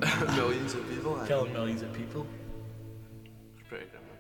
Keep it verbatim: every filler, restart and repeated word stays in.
millions of people. I killing millions of people. It's pretty grim.